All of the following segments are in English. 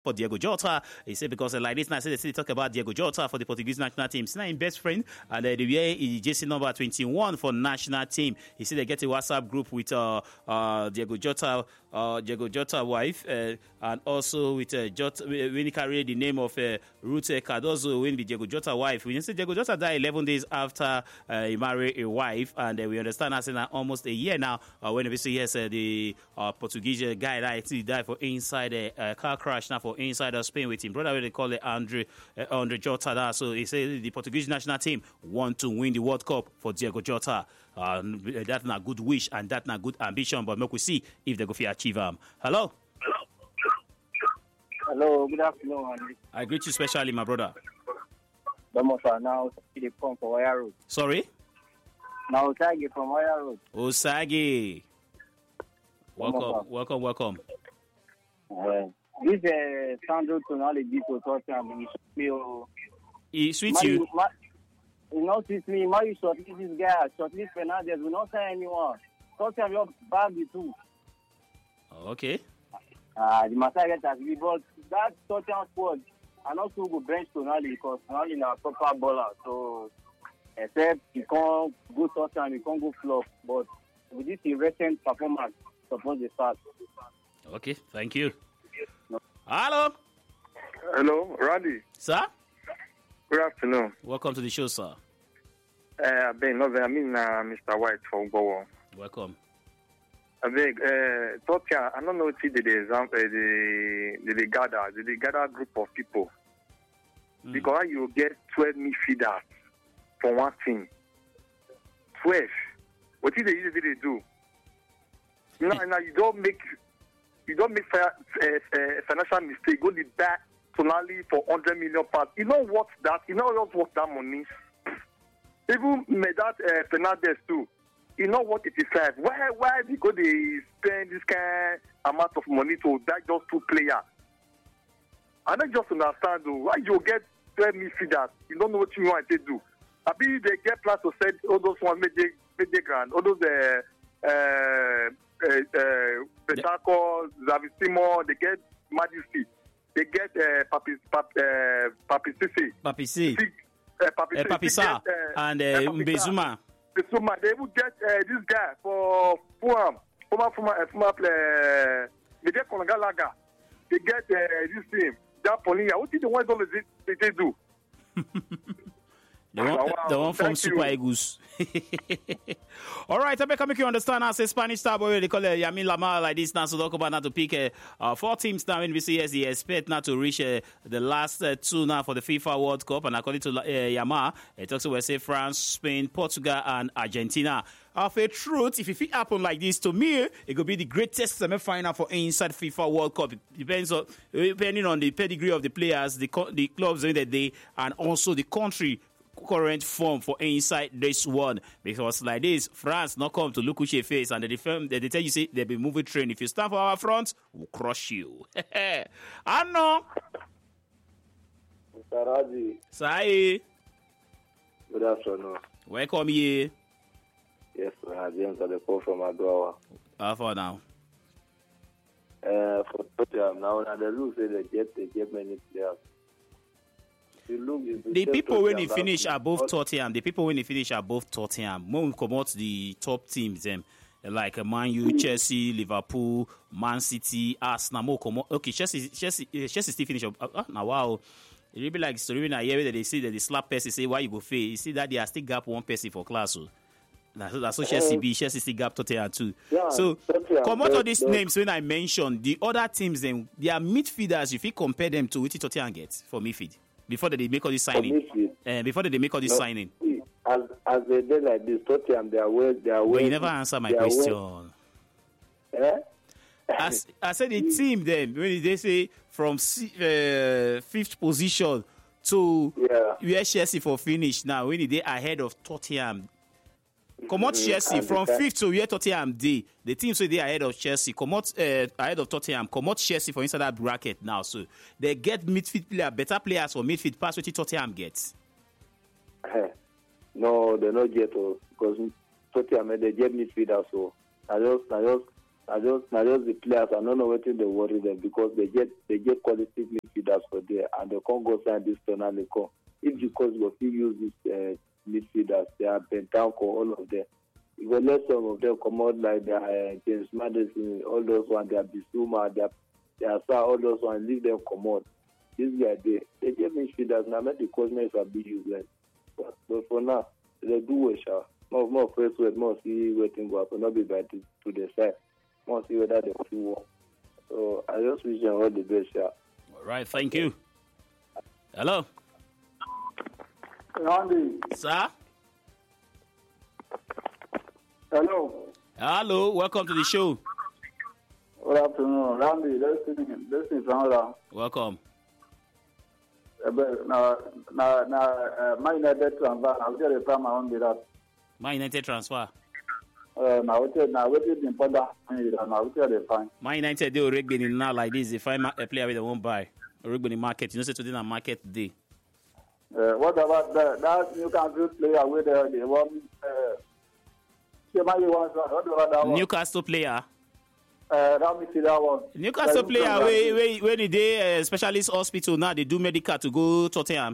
for Diego Jota. He said because like this now, they talk about Diego Jota for the Portuguese national team. He's not his best friend, and they wear jersey number 21 for national team. He said they get a WhatsApp group with Diego Jota wife, and also with Jota when he carried the name of Ruth Cardozo when the Diego Jota wife. We say Diego Jota died 11 days after he married a wife, and we understand as in almost a year now. When we see yes, the Portuguese guy that he died for inside a car crash now for inside of Spain with him brother, they call it Andre Jota. That. So he said the Portuguese national team want to win the World Cup for Diego Jota. That's not good wish and that's not good ambition, but make we see if they go for achieve them. Hello. Hello, good afternoon, Andy. I greet you specially, my brother. Now, from Wire Road. Sorry? Now, Osage from Wire Road. Osage. Welcome. This Sandro Tonali did to Tottenham. He sweet you? You notice me, you shortlist this guy, shortlist Fernandez, will not sign anyone. Tottenham, your bag the two. Okay. The matter get as we but that Tottenham squad, and also go bench Tonali because Tonali is a proper baller. So, except he can't go Tottenham, he can't go flop. But with this recent performance, suppose they start. Okay, thank you. Hello. Hello, Randy. Sir? Good afternoon. Welcome to the show, sir. Mr. White from Bowo. Welcome. I beg, Tottenham, I don't know if they gather a group of people. Because you get 12 midfielders for one team. 12. What did they usually do? Now you don't make financial mistake. Go the back Tonali for 100 million pounds. You know what that? You know what that money? Even made that Fernandez too. You know what it is like? Why because they spend this kind amount of money to buy just two players? I don't just understand though. Why you get 12 midfielders? You don't know what you want to do. I mean they get plans to send all those ones make they grand. All those Petacco, Zavistimo, they get Majesty. They get Papi Papisa and Mbezuma. They would get this guy for Fulham. Former player. They get Konagalaga. They get this team. Japonia. What did the ones they do? The one from Super Eagles. All right, I make you understand. I say Spanish star boy, they call it Yamin Lamar like this now. So talk about now to pick 4 teams now in VCS. They expect now to reach the last 2 now for the FIFA World Cup. And according to Yamar, it talks about say France, Spain, Portugal, and Argentina. Of a truth, if it happen like this to me, it could be the greatest semi-final for inside FIFA World Cup. It depending on the pedigree of the players, the clubs in the day, and also the country current form for inside this one. Because like this, France not come to look at your face and they tell you say they'll be moving train. If you stand for our front, we'll crush you. I know. Mr. Raji. Sai. Good afternoon. Welcome here. Yes, James at the call from Adowa. How far now? For Tottenham now, the rules say they get many players. The people when they finish above Tottenham, when come out the top teams, like Man U, Chelsea, Liverpool, Man City, Arsenal, okay, Chelsea still finish up. Now wow, it really be like story when I hear that they say that they slap Percy, say why you go fail. You see that they are still gap one Percy for class. So that's what Chelsea still gap Tottenham too. Yeah, so come out of these names when I mentioned the other teams, then they are midfielders. If you compare them to what Tottenham gets for midfield. Before they make all this signing, signing. As they did like this, Tottenham, they are well. But you never answer my question. I said the team then when they say from 5th position to where Chelsea for finish now when they ahead of Tottenham. Come out Chelsea from 5th to where Tottenham they. The team say they are ahead of Chelsea. Come out ahead of Tottenham. Come out Chelsea for inside that bracket now. So they get midfield player, better players for midfield pass what Tottenham gets. No, they not get because Tottenham they get midfielder. So I just I just the players. I don't know what they worry them because they get quality midfielders for there, and they can't go sign this Tonali call. If because we use these midfielders, they are Bentancur, all of them. If we let some of them come out like James Maddison, all those ones, they are Bissouma, they are all those ones, leave them come out. This guy, they get midfielders now. Make the coachmates are be useless. But for now, they do wish more first word, more see waiting go up, not be bad to the side. More see whether they feel work. So I just wish them all the best, yeah. All right, thank you. Hello. Randy. Sir? Hello, welcome to the show. Good afternoon. Randy, listen from Welcome. Now, my United transfer, I'll get a time on that. Man United transfer. Now, what is important? Now, what are they fine? Man United, they already been in now like this. They find a player they won't buy. Already been in market. You know, say today na market day. What about that Newcastle player with the one? Newcastle player. Let me see that one. Newcastle player, when they specialist hospital now, they do medical to go Tottenham.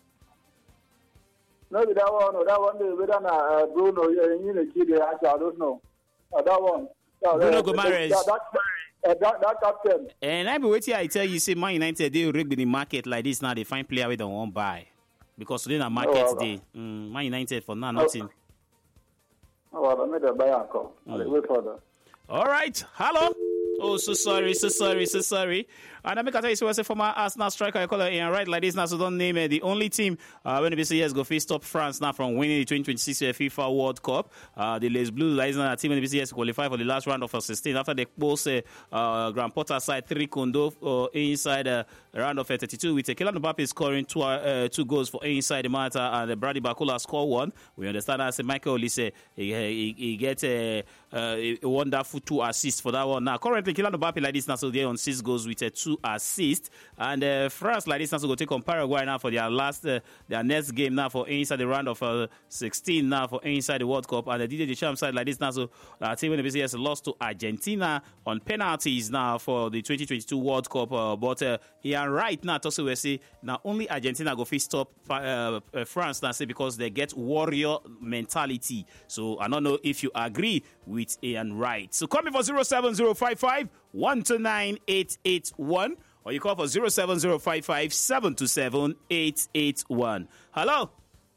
No, that one, whether Bruno, I don't know. That one. Bruno Gomares. That captain. And I be waiting. I tell you, say Man United they already in the market like this now. They find player we don't want buy because today na market day. Man United for now nothing. I made a buy and come. Wait for that. All right. Hello. Oh, so sorry. And I make a tell you, so I say former Arsenal striker, I call it Ian Wright like this now, so don't name it. The only team when the BCS go face stop France now from winning the 2026 FIFA World Cup. The Les Blues, like now, team in the BCS qualify for the last round of 16 after they post Grand Potter side 3 Kondo inside round of 32 with Kylian Mbappe scoring two goals for inside the matter and Brady Bakula score 1. We understand that Michael Olise he gets a wonderful 2 assists for that one. Now currently Kylian Mbappe like this now, so they're on 6 goals with 2 assists, and France like this now, so go take on Paraguay now for their next game now for inside the round of 16 now for inside the World Cup, and the DJ Deschamps side like this now, so team in the BCS lost to Argentina on penalties now for the 2022 World Cup, but Ian Wright now also we say now only Argentina go face stop France now say because they get warrior mentality. So I don't know if you agree with Ian Wright. So call me for 07055 129 881 or you call for 07055 727 881. Hello.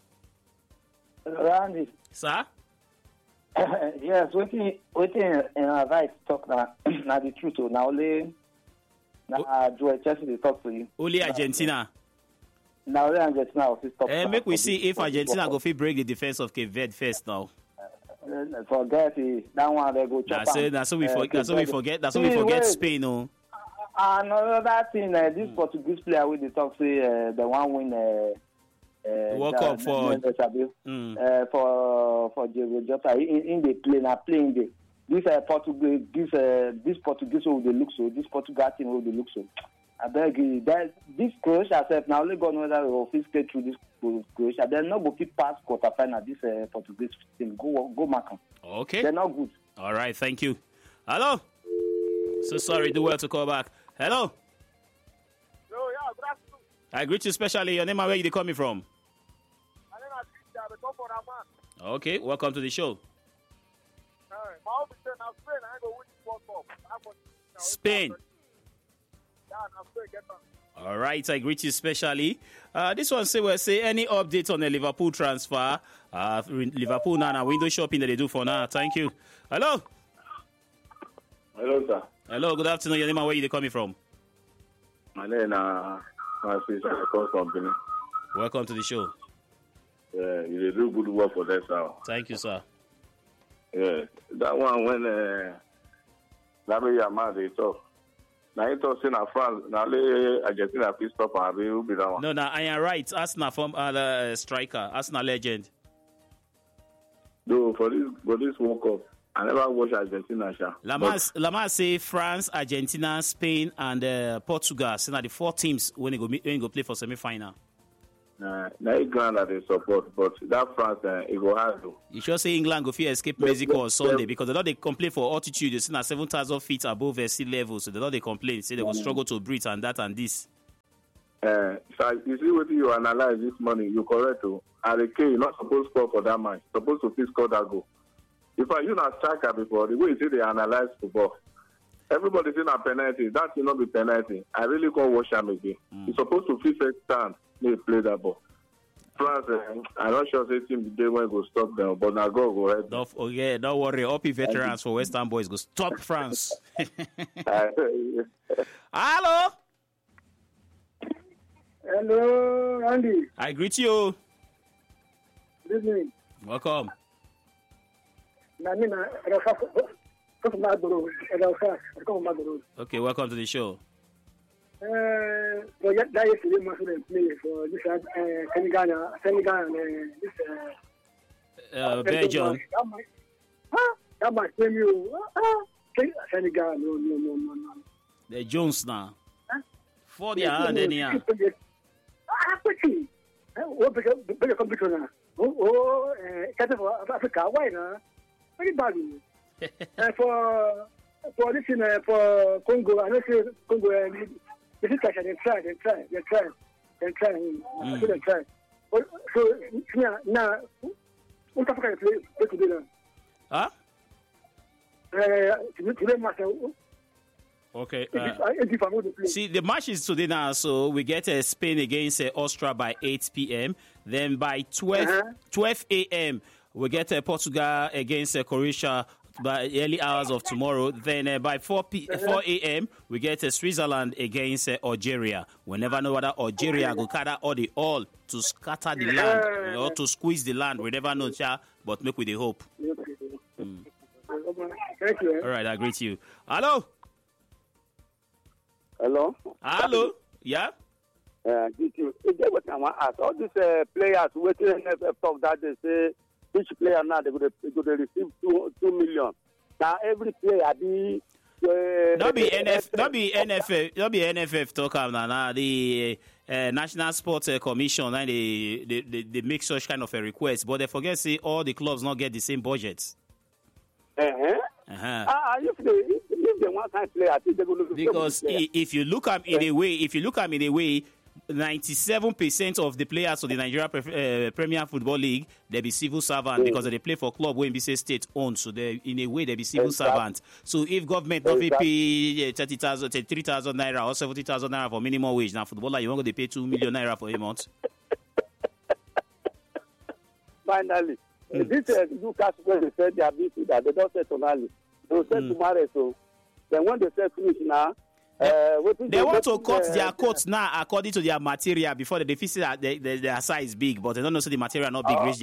Randy. Sir? Yes, waiting in advice talk now the truth. Now only Joel Chelsea they talk to you. Only Argentina. Now only Argentina will stop. Make we see if Argentina go fit break the defense of Cape Verde first now. Forget it. That one they go chop. That's what we forget. That's what we forget Spain. No. Another thing, this Portuguese player with the talk say the one win World Cup for Diego Jota in the play now playing the this Portuguese will they look so, this Portugal team will they look so. I beg you, that this Croatia self now only God knows that we will physically through this Croatia. They're not going to pass quarterfinal. This Portuguese team go mark them. Okay, they're not good. All right, thank you. Hello. So sorry, do well to call back. Hello. Good afternoon. I greet you especially. Your name and where you coming from? My name is Christian. I come from Amman. Okay, welcome to the show. My office is now Spain. I go win this World Cup. Spain. Yeah, now Spain get on. All right, I greet you especially. This one say any update on the Liverpool transfer? Liverpool now window shopping that they do for now. Thank you. Hello. Hello, sir. Hello, good afternoon. Your name and where you coming from? My name is Company. Welcome to the show. Yeah, you do good work for that, sir. Thank you, sir. Yeah, that one when Lamine Yamal they talk. Now he talk in France. Now Argentina please stop and will be that one. No, I am right. Arsenal from striker, Arsenal legend. No, for this World Cup, I never watch Argentina. Lamar say France, Argentina, Spain, and Portugal. So now the 4 teams when they go play for semi-final. Now England that they support, but that France, it go hard to. You sure say England go fit escape Mexico on Sunday because they know they complain for altitude. They see now 7,000 feet above sea level, so they know they complain. Say they will struggle to breathe and that and this. So you see what you analyze this morning, you correct too. Harry Kane, you're not supposed to score for that match. Supposed to score that goal. If you not striker before, the way you see they analyze football, everybody saying a penalty. That will not be penalty. I really can't watch him again. He's supposed to fit first stand. They play that ball. France, I'm not sure they team the day when go stop them, but now go ahead. Don't worry. All veterans for Western boys go stop France. Hello. Hello, Andy. I greet you. Good evening. Welcome. Okay, welcome to the show. So that yesterday must have play for this Senegal and this Belgium. That might tell you Senegal. No. The Jones now. For the hand, yeah. What bigger competition? Africa, why not? Very bad. For this for Congo, I know Congo. They try. So now, what Africa play today now? Huh? Today master. Okay. See, the match is today now, so we get Spain against Austria by 8 p.m. Then by 12 a.m., we get Portugal against Croatia by early hours of tomorrow. Then by 4 a.m., we get Switzerland against Algeria. We never know whether Algeria will gather all to scatter the land or to squeeze the land. We never know, but make with the hope. Thank you. All right, I greet you. Hello. Hello. Yeah. Is there what I want to ask? All these players waiting in the talk that they say each player now they could receive 2 million. Now every player Not be NFF talk about now. The National Sports Commission and they make such kind of a request, but they forget say all the clubs not get the same budgets. If they want to play, I think they will because if you look at in a way, 97% of the players of the Nigeria Premier Football League they be civil servants because they play for club when BC state owned. So they in a way they be civil servants. So if government don't pay 30,000, 3,000 naira or 70,000 naira for minimum wage, now footballer you want to pay 2 million naira for a month. Finally, this Lucas when they said they are busy that they don't say tonally. They will say tomorrow. So then when they say finish now. They want to cut their coats now according to their material before they feel that their size big, but they don't know so the material not big.